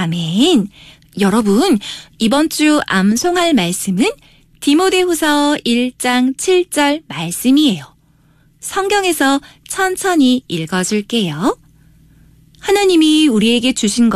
아멘. 여러분, 이번 주 암송할 말씀은 디모데후서 1장 7절 말씀이에요. 성경에서 천천히 읽어줄게요. 하나님이 우리에게 주신 것